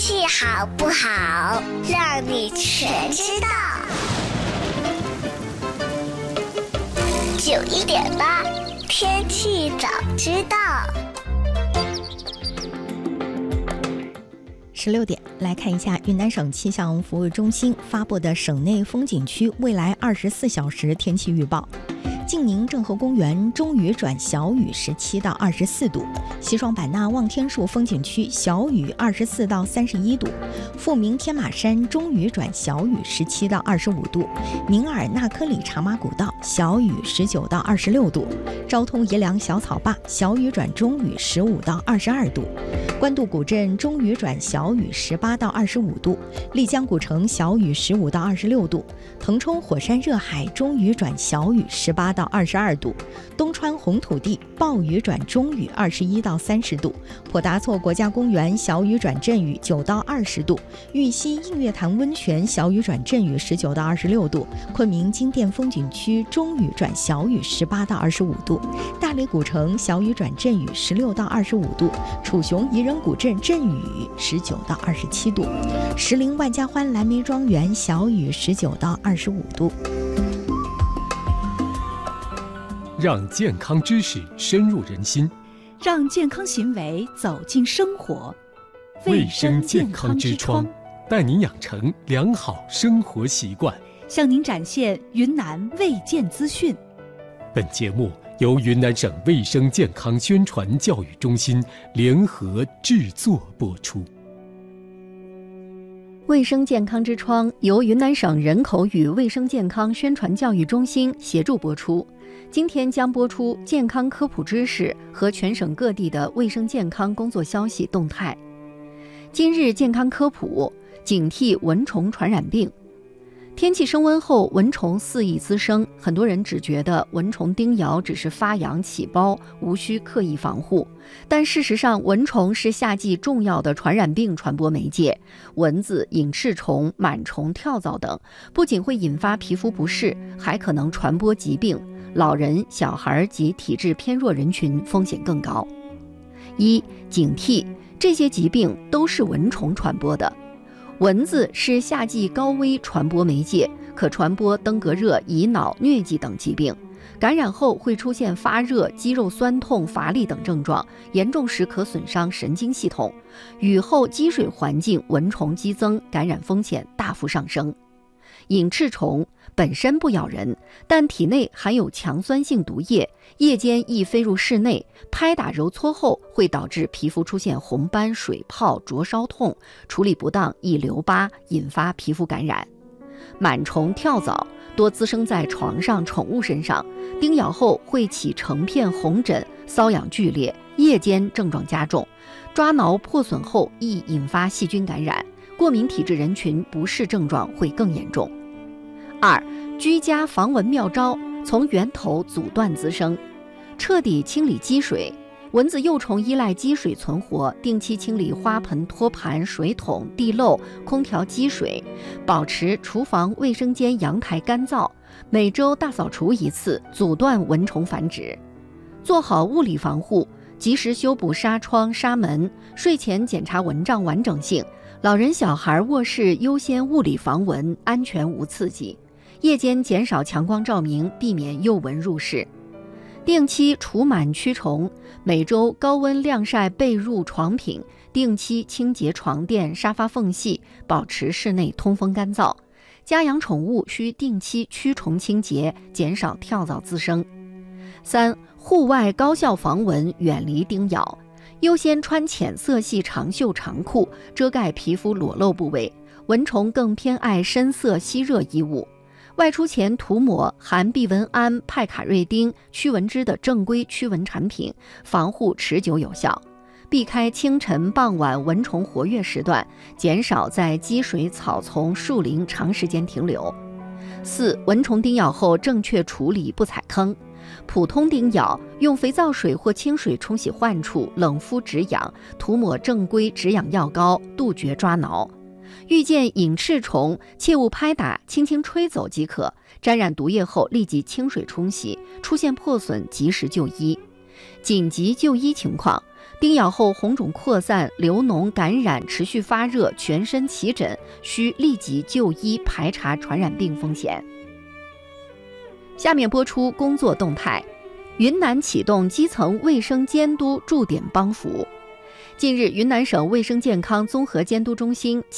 气好不好，让你全知道。91.8天气早知道。 16点，来看一下云南省气象服务中心发布的省内风景区未来24小时天气预报。晋宁郑和公园中雨转小雨17到24度，西双版纳望天树风景区小雨24到31度，富民天马山中雨转小雨17到25度，宁尔纳科里茶马古道小雨19到26度，昭通爷良小草坝小雨转中雨15到22度，官渡古镇中雨转小雨18到25度，丽江古城小雨15到26度，腾冲火山热海中雨转小雨18到22度，东川红土地暴雨转中雨21到30度，普达措国家公园小雨转阵雨9到20度，玉溪映月潭温泉小雨转阵雨19到26度，昆明金店风景区中雨转小雨18到25度，大理古城小雨转阵雨16到25度，楚雄宜人古镇阵雨19到27度，石林万家欢蓝莓庄园小雨19到25度。 让健康知识深入人心， 让健康行为走进生活。 卫生健康之窗，带您养成良好生活习惯， 向您展现云南卫健资讯。 本节目由云南省卫生健康宣传教育中心联合制作播出。 卫生健康之窗由云南省人口与卫生健康宣传教育中心协助播出。今天将播出健康科普知识和全省各地的卫生健康工作消息动态。今日健康科普：警惕蚊虫传染病。天气升温后，蚊虫肆意滋生，很多人只觉得蚊虫叮咬只是发痒起包，无需刻意防护。但事实上，蚊虫是夏季重要的传染病传播媒介。蚊子、隐翅虫、螨虫、跳蚤等，不仅会引发皮肤不适，还可能传播疾病。老人、小孩及体质偏弱人群风险更高。一、警惕，这些疾病都是蚊虫传播的。蚊子是夏季高危传播媒介，可传播登革热、乙脑、疟疾等疾病。感染后会出现发热、肌肉酸痛、乏力等症状，严重时可损伤神经系统。雨后积水环境蚊虫激增，感染风险大幅上升。隐翅虫本身不咬人，但体内含有强酸性毒液，夜间易飞入室内，拍打揉搓后会导致皮肤出现红斑、水泡、灼烧痛，处理不当易留疤，引发皮肤感染。螨虫、跳蚤多滋生在床上、宠物身上，叮咬后会起成片红疹，瘙痒剧烈，夜间症状加重，抓挠破损后易引发细菌感染，过敏体质人群不适症状会更严重。二、居家防蚊妙招，从源头阻断滋生。彻底清理积水。蚊子幼虫依赖积水存活，定期清理花盆、托盘、水桶、地漏、空调积水，保持厨房、卫生间、阳台干燥，每周大扫除一次，阻断蚊虫繁殖。做好物理防护，及时修补纱窗、纱门，睡前检查蚊帐完整性。老人小孩卧室优先物理防蚊，安全无刺激。夜间减少强光照明，避免诱蚊入室。定期除螨驱虫，每周高温晾晒被褥床品，定期清洁床垫、沙发缝隙，保持室内通风干燥。家养宠物需定期驱虫清洁，减少跳蚤滋生。三、户外高效防蚊，远离叮咬。优先穿浅色系长袖长裤，遮盖皮肤裸露部位。蚊虫更偏爱深色吸热衣物。外出前涂抹含避蚊胺、派卡瑞丁、驱蚊汁的正规驱蚊产品，防护持久有效。避开清晨、傍晚蚊虫活跃时段，减少在积水、草丛、树林长时间停留。四、蚊虫叮咬后正确处理，不踩坑。普通叮咬，用肥皂水或清水冲洗患处，冷敷止痒，涂抹正规止痒药膏，杜绝抓挠。遇见隐翅虫，切勿拍打，轻轻吹走即可。沾染毒液后立即清水冲洗，出现破损及时就医。紧急就医情况， 叮咬后红肿扩散、流脓感染、持续发热、全身起疹，需立即就医排查传染病风险。下面播出工作动态。云南启动基层卫生监督驻点帮扶。近日，云南省卫生健康综合监督中心